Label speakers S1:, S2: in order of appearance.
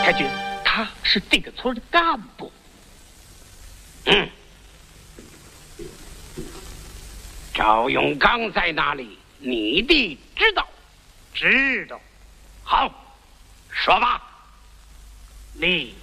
S1: 感觉他是这个村的干部。
S2: 赵永刚在哪里？你弟知道？
S1: 知道。
S2: 好，说吧。
S1: 李